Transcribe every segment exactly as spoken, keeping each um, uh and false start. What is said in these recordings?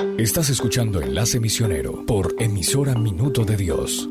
Estás escuchando Enlace Misionero por emisora Minuto de Dios.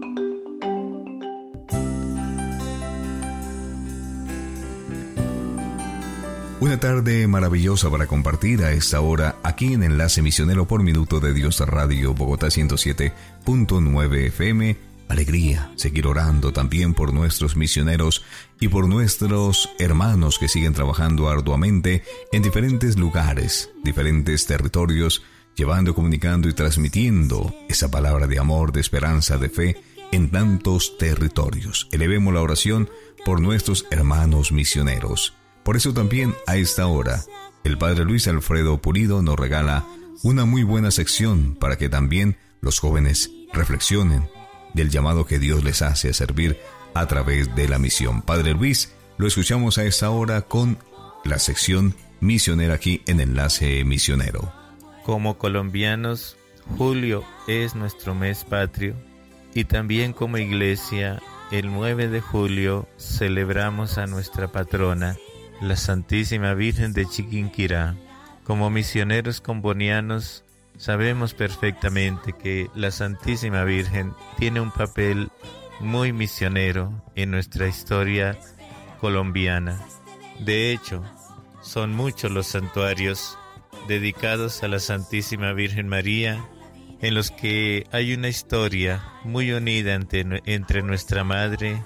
Una tarde maravillosa para compartir a esta hora aquí en Enlace Misionero por Minuto de Dios Radio Bogotá ciento siete punto nueve F M. Alegría, seguir orando también por nuestros misioneros y por nuestros hermanos que siguen trabajando arduamente en diferentes lugares, diferentes territorios, llevando, comunicando y transmitiendo esa palabra de amor, de esperanza, de fe en tantos territorios. Elevemos la oración por nuestros hermanos misioneros. Por eso también a esta hora, el Padre Luis Alfredo Pulido nos regala una muy buena sección para que también los jóvenes reflexionen del llamado que Dios les hace a servir a través de la misión. Padre Luis, lo escuchamos a esta hora con la sección misionera aquí en Enlace Misionero. Como colombianos, julio es nuestro mes patrio y también como iglesia, el nueve de julio celebramos a nuestra patrona, la Santísima Virgen de Chiquinquirá. Como misioneros combonianos, sabemos perfectamente que la Santísima Virgen tiene un papel muy misionero en nuestra historia colombiana. De hecho, son muchos los santuarios dedicados a la Santísima Virgen María, en los que hay una historia muy unida entre, entre nuestra Madre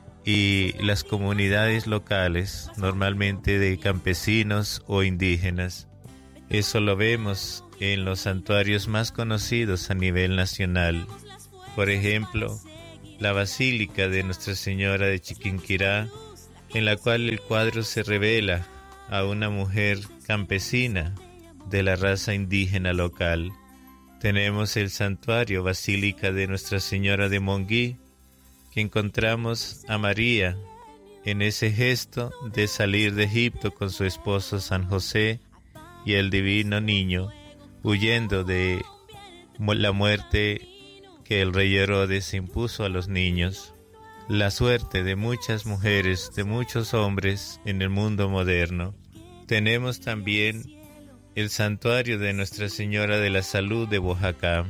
y las comunidades locales, normalmente de campesinos o indígenas. Eso lo vemos en los santuarios más conocidos a nivel nacional. Por ejemplo, la Basílica de Nuestra Señora de Chiquinquirá, en la cual el cuadro se revela a una mujer campesina de la raza indígena local. Tenemos el santuario Basílica de Nuestra Señora de Monguí, que encontramos a María en ese gesto de salir de Egipto con su esposo San José y el divino niño, huyendo de la muerte que el rey Herodes impuso a los niños. La suerte de muchas mujeres, de muchos hombres en el mundo moderno. Tenemos también el santuario de Nuestra Señora de la Salud de Oaxaca,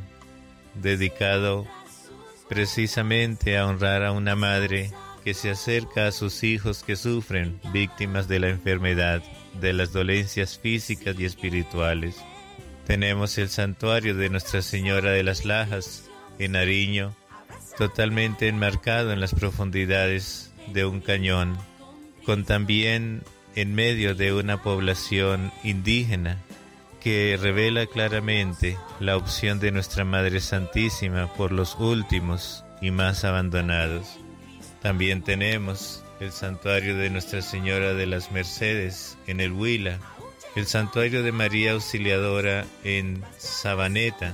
dedicado precisamente a honrar a una madre que se acerca a sus hijos que sufren, víctimas de la enfermedad, de las dolencias físicas y espirituales. Tenemos el santuario de Nuestra Señora de las Lajas, en Nariño, totalmente enmarcado en las profundidades de un cañón, con también en medio de una población indígena, que revela claramente la opción de nuestra Madre Santísima por los últimos y más abandonados. También tenemos el santuario de Nuestra Señora de las Mercedes en el Huila, el santuario de María Auxiliadora en Sabaneta,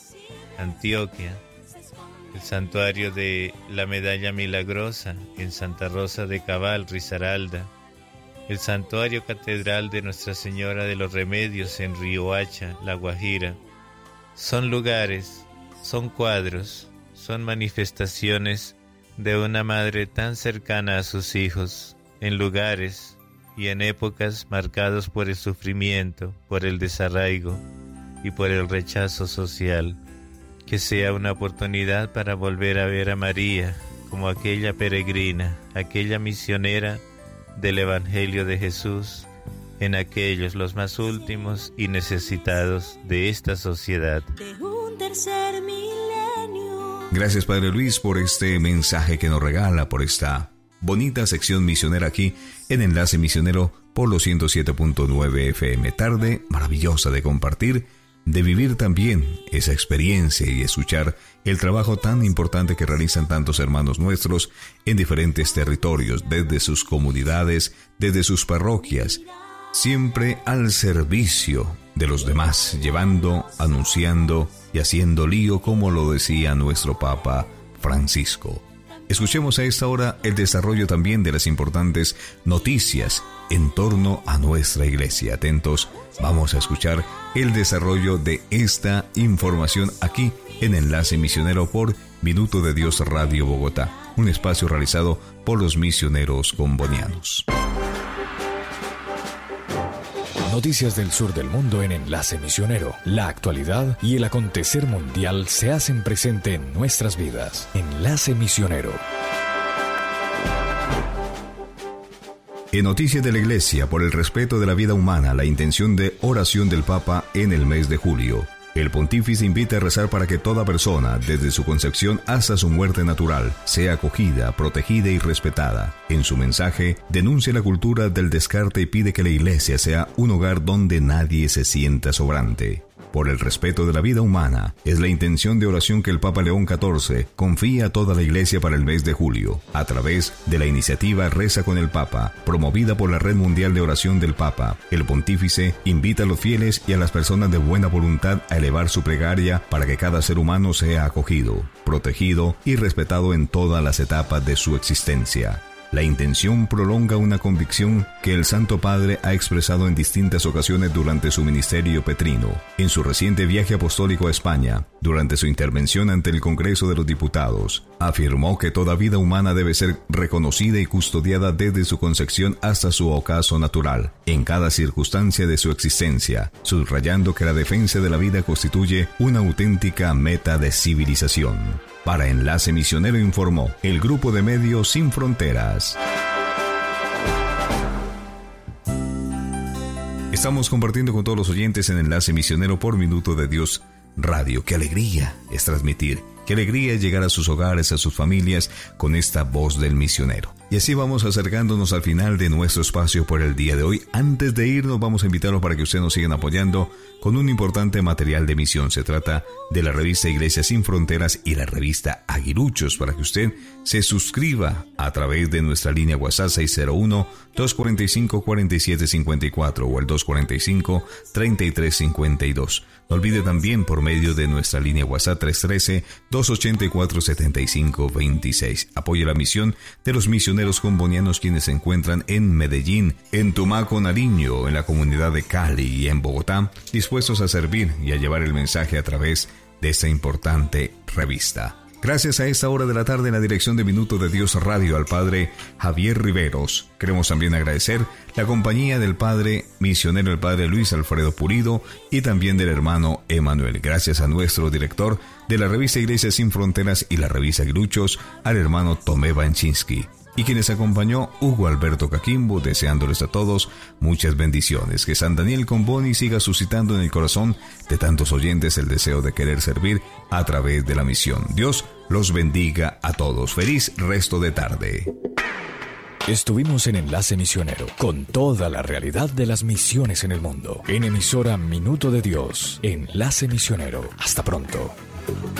Antioquia, el santuario de la Medalla Milagrosa en Santa Rosa de Cabal, Risaralda, el santuario catedral de Nuestra Señora de los Remedios en Riohacha, La Guajira. Son lugares, son cuadros, son manifestaciones de una madre tan cercana a sus hijos, en lugares y en épocas marcados por el sufrimiento, por el desarraigo y por el rechazo social. Que sea una oportunidad para volver a ver a María como aquella peregrina, aquella misionera del Evangelio de Jesús en aquellos los más últimos y necesitados de esta sociedad. De un tercer milenio. Gracias, Padre Luis, por este mensaje que nos regala, por esta bonita sección misionera aquí en Enlace Misionero por los ciento siete punto nueve F M. Tarde maravillosa de compartir, de vivir también esa experiencia y escuchar el trabajo tan importante que realizan tantos hermanos nuestros en diferentes territorios, desde sus comunidades, desde sus parroquias, siempre al servicio de los demás, llevando, anunciando y haciendo lío, como lo decía nuestro Papa Francisco. Escuchemos a esta hora el desarrollo también de las importantes noticias en torno a nuestra iglesia. Atentos, vamos a escuchar el desarrollo de esta información aquí en Enlace Misionero por Minuto de Dios Radio Bogotá, un espacio realizado por los misioneros combonianos. Noticias del sur del mundo en Enlace Misionero. La actualidad y el acontecer mundial se hacen presente en nuestras vidas. Enlace Misionero. En Noticias de la Iglesia, por el respeto de la vida humana, la intención de oración del Papa en el mes de julio. El pontífice invita a rezar para que toda persona, desde su concepción hasta su muerte natural, sea acogida, protegida y respetada. En su mensaje, denuncia la cultura del descarte y pide que la Iglesia sea un hogar donde nadie se sienta sobrante. Por el respeto de la vida humana, es la intención de oración que el Papa León catorce confía a toda la Iglesia para el mes de julio, a través de la iniciativa Reza con el Papa, promovida por la Red Mundial de Oración del Papa. El pontífice invita a los fieles y a las personas de buena voluntad a elevar su plegaria para que cada ser humano sea acogido, protegido y respetado en todas las etapas de su existencia. La intención prolonga una convicción que el Santo Padre ha expresado en distintas ocasiones durante su ministerio petrino. En su reciente viaje apostólico a España, durante su intervención ante el Congreso de los Diputados, afirmó que toda vida humana debe ser reconocida y custodiada desde su concepción hasta su ocaso natural, en cada circunstancia de su existencia, subrayando que la defensa de la vida constituye una auténtica meta de civilización. Para Enlace Misionero informó el Grupo de Medios Sin Fronteras. Estamos compartiendo con todos los oyentes en Enlace Misionero por Minuto de Dios Radio. ¡Qué alegría es transmitir! ¡Qué alegría es llegar a sus hogares, a sus familias, con esta voz del misionero! Y así vamos acercándonos al final de nuestro espacio por el día de hoy. Antes de irnos, vamos a invitarlos para que ustedes nos sigan apoyando con un importante material de misión. Se trata de la revista Iglesia Sin Fronteras y la revista Aguiluchos, para que usted se suscriba a través de nuestra línea WhatsApp seis cero uno, dos cuatro cinco, cuatro siete cinco cuatro o el dos cuatro cinco, tres tres cinco dos. No olvide también por medio de nuestra línea WhatsApp tres uno tres, dos ocho cuatro, siete cinco dos seis. Apoye la misión de los misioneros combonianos, quienes se encuentran en Medellín, en Tumaco, Nariño, en la comunidad de Cali y en Bogotá, dispuestos a servir y a llevar el mensaje a través de esta importante revista. Gracias a esta hora de la tarde en la dirección de Minuto de Dios Radio al Padre Javier Riveros. Queremos también agradecer la compañía del Padre Misionero, el Padre Luis Alfredo Pulido, y también del hermano Emanuel. Gracias a nuestro director de la revista Iglesia Sin Fronteras y la revista Aguiluchos, al hermano Tomé Banchinsky. Y quienes acompañó, Hugo Alberto Caquimbo, deseándoles a todos muchas bendiciones. Que San Daniel Comboni siga suscitando en el corazón de tantos oyentes el deseo de querer servir a través de la misión. Dios los bendiga a todos. Feliz resto de tarde. Estuvimos en Enlace Misionero, con toda la realidad de las misiones en el mundo. En emisora Minuto de Dios, Enlace Misionero. Hasta pronto.